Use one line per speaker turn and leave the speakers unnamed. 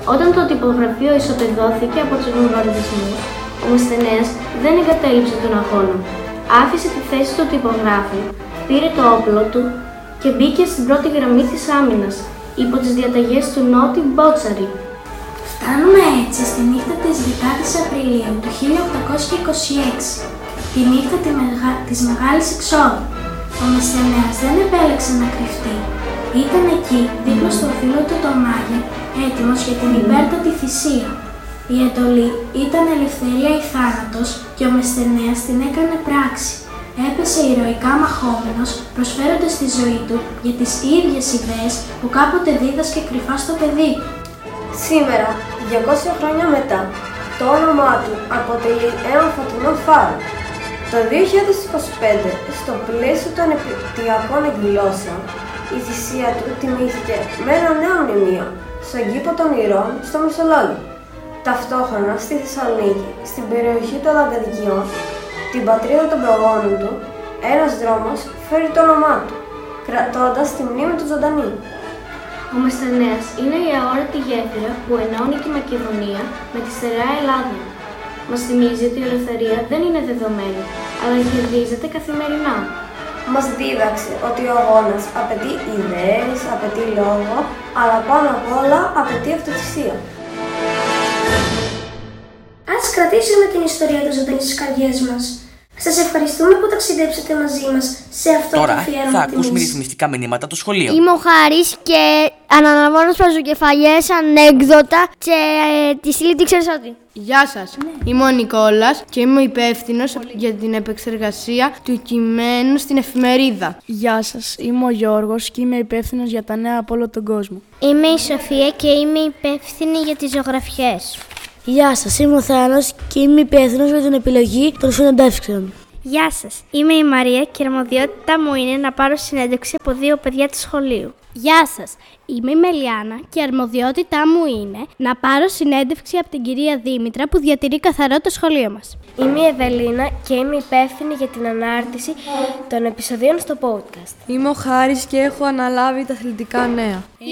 Όταν το τυπογραφείο ισοπεδώθηκε από τους βομβαρδισμούς, ο Μεσθενέας δεν εγκατέλειψε τον αγώνα. Άφησε τη θέση του τυπογράφου, πήρε το όπλο του και μπήκε στην πρώτη γραμμή της άμυνας, υπό τις διαταγές του Νότι Μπότσαρη.
Φτάνουμε έτσι στη νύχτα της 10ης Απριλίου του 1826, τη νύχτα της Μεγάλης Εξόδου. Ο Μεσθενέας δεν επέλεξε να κρυφτεί. Ήταν εκεί, δίπλα στο φίλο του τον Μάγερ, έτοιμος για την υπέρτατη θυσία. Η εντολή ήταν ελευθερία ή θάνατος και ο Μεσθενέας την έκανε πράξη. Έπεσε ηρωικά μαχόμενος, προσφέροντας τη ζωή του για τις ίδιες ιδέες που κάποτε δίδασκε κρυφά στο παιδί του.
Σήμερα, 200 χρόνια μετά, το όνομά του αποτελεί ένα φωτεινό φάρο. Το 2025, στο πλαίσιο των επαιτειακών εκδηλώσεων, η θυσία του τιμήθηκε με ένα νέο μνημείο στον κήπο των Ηρών στο Μεσολόγγιο. Ταυτόχρονα στη Θεσσαλονίκη, στην περιοχή των Λαγκαδικιών, την πατρίδα των προγόνων του, ένας δρόμος φέρει το όνομά του, κρατώντας τη μνήμη του ζωντανή.
Ο Μεσθενέας είναι η αόρατη γέφυρα που ενώνει τη Μακεδονία με τη στερεά Ελλάδα. Μας θυμίζει ότι η ελευθερία δεν είναι δεδομένη, αλλά κερδίζεται καθημερινά.
Μας δίδαξε ότι ο αγώνας απαιτεί ιδέες, απαιτεί λόγο, αλλά πάνω απ' όλα απαιτεί αυτοθυσία.
Ας κρατήσουμε την ιστορία του ζωντανή στις καρδιές μας. Σας ευχαριστούμε που ταξιδέψατε μαζί μας σε αυτό το αφιέρωμα.
Τώρα θα ακούσουμε ρυθμιστικά μηνύματα το σχολείο.
Είμαι ο Χάρης και αναλαμβάνω σπαζοκεφαλιές, ανέκδοτα και τη στήλη τι ξέρεις ότι.
Γεια σας, είμαι ο Νικόλας και είμαι υπεύθυνος για την επεξεργασία του κειμένου στην εφημερίδα.
Γεια σας, είμαι ο Γιώργος και είμαι υπεύθυνος για τα νέα από όλο τον κόσμο.
Είμαι η Σοφία και είμαι υπεύθυνη για τις ζωγραφιές.
Γεια σας, είμαι ο Θάνος και είμαι υπεύθυνος για την επιλογή των συνεντεύξεων.
Γεια σας, είμαι η Μαρία και η αρμοδιότητά μου είναι να πάρω συνέντευξη από 2 παιδιά του σχολείου. Γεια σας, είμαι η Μελιάνα και η αρμοδιότητά μου είναι να πάρω συνέντευξη από την κυρία Δήμητρα που διατηρεί καθαρό το σχολείο μας.
Είμαι η Ευελίνα και είμαι υπεύθυνη για την ανάρτηση των επεισοδίων στο podcast.
Είμαι ο Χάρης και έχω αναλάβει τα αθλητικά νέα.